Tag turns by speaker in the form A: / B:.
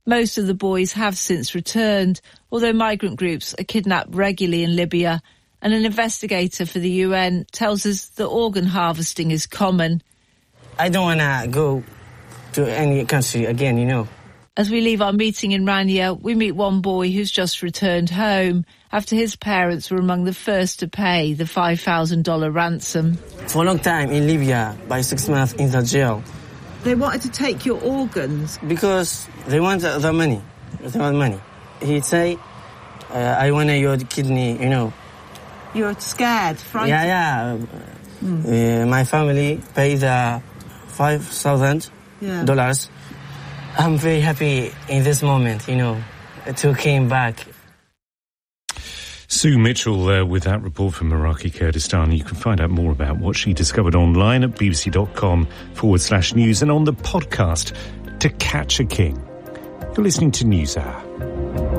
A: Most of the boys have since returned, although migrant groups are kidnapped regularly in Libya, and an investigator for the UN tells us that organ harvesting is common.
B: I don't want to go to any country again, you know.
A: As we leave our meeting in Rania, we meet one boy who's just returned home after his parents were among the first to pay the $5,000 ransom.
B: For a long time in Libya, by 6 months in the jail.
A: They wanted to take your organs?
B: Because they want the money. They want money. He'd say, I want your kidney, you know.
A: You're scared, frightened?
B: Yeah. My family paid $5,000. I'm very happy in this moment, you know, to came back.
C: Sue Mitchell there with that report from Iraqi Kurdistan. You can find out more about what she discovered online at bbc.com/news and on the podcast To Catch a King. You're listening to NewsHour.